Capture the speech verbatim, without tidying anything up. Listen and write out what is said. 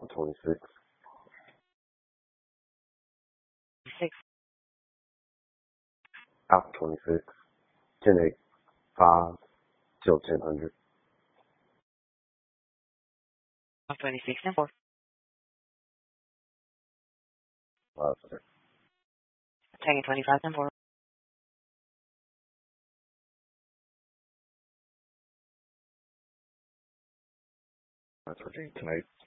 Alpha twenty-six. Six. Alpha twenty-six. ten eight five till ten hundred. Alpha twenty-six and four. Uh, sir. Tango twenty-five and four. That's Virginia tonight.